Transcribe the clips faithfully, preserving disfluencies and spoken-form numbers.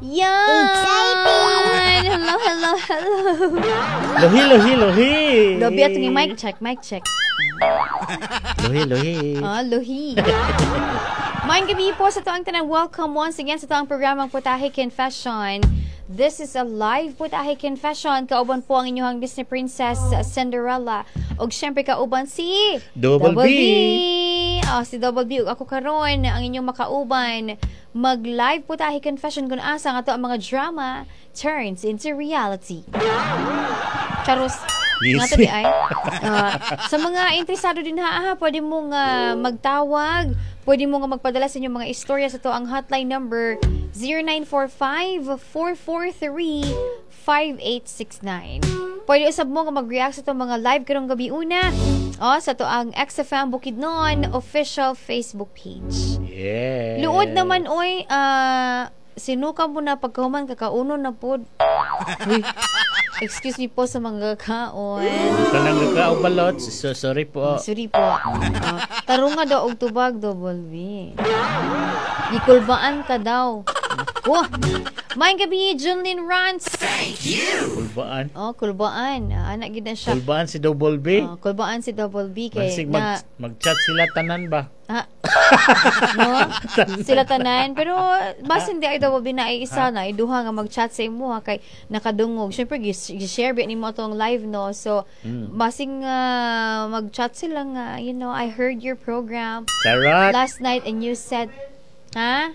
Yan! Exciting! Hello, hello, hello. Lohi, lohi, lohi. Lobi at yung mic check, mic check. Lohi, lohi. Ah, lohi. Maayong gabi po sa toang tanang. Welcome once again sa toang programang Putahe Confession. This is a live Putahe Confession. Kauban po ang inyong Disney Princess Cinderella. Og syempre kauban si Double B. Oh, si Double B. Ug ako karon ang inyong makauban. Mag-live Putahe Confession kung asa nga to ang mga drama turns into reality. Charos. Nga Yes. tabi ay. Uh, sa mga interesado din ha, ha pwede mong uh, magtawag. Pwede mo nga magpadala sa inyong mga istorya sa to ang hotline number zero nine four five, four four three, five eight six nine. Pwede usab mo nga mag-react sa to mga live karong gabi una. Oh, sa to ang X F M Bukidnon official Facebook page. Yeah. Luod naman oy, uh, sinuka mo na pagkahuman kakauno na pod. Uy, excuse me po sa mga kaon. Kanang nagkaubalot. So, sorry po. Sorry po. Uh, tarong nga daw og tubag, Double B. Ikulbaan ka daw. Oh, maayong gabi, Junlin Rants. Kulbaan. Oh, kulbaan. Uh, anak gid na siya. Kulbaan si Double B. Uh, kulbaan si Double B kay Mansig na mag, mag-chat sila tanan ba? ha? No? Sila tanan pero mas hindi ay Double B na ay isa na iduha nga mag-chat sa imo ha kay nakadungog. Syempre gi-share bi nimo atong live no. So Mm. basing uh, mag-chat sila nga, you know, I heard your program Charot. last night and you said, ha?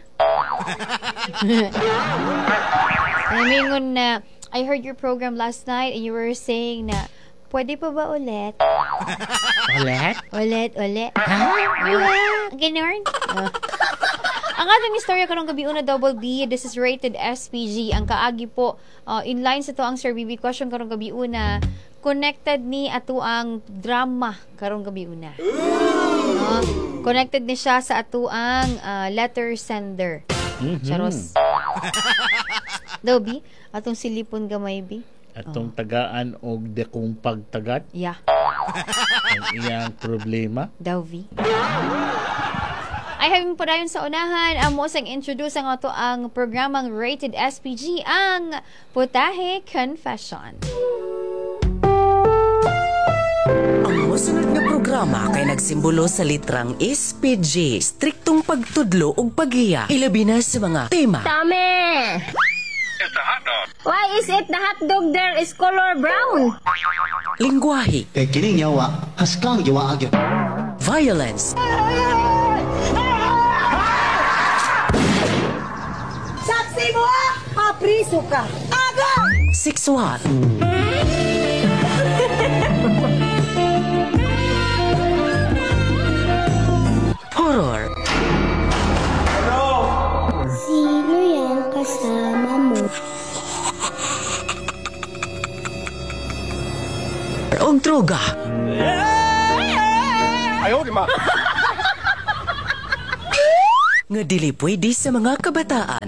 Namingon na, I heard your program last night and you were saying na, pwede pa ba ulit? Ulit? Ulit, ulit. Ha? Ulit. Ganun? Uh. Ang ating istorya karong gabi una, Double B, this is rated S P G. Ang kaagi po, uh, in line sa to ang Sir B B question karong gabi una, connected ni ato ang drama karong gabi una. Uh, connected ni siya sa ato ang uh, letter sender. Mm-hmm. Charos. Double B, atong silipon gamay B. Atong tagaan og dekong pagtagat Yeah. ang iyang problema. Dauvi. Ay having po dayon sa unahan, amo sang introduce ang ato ang programang rated S P G, ang Putahe Confession. Ang mosunod nga programa kay nagsimbolo sa litrang S P G, striktong pagtudlo ug paghiya, ilabi na sa mga tema. Tame! Why is it the hot dog there is color brown? Lingwahe, kay kining yawa haskang yawa agyo violence, Saksi mo! Apriso ka! Aga! sexual, horror, Sino yan kasama mo? og droga. Nga dili pwede sa mga kabataan.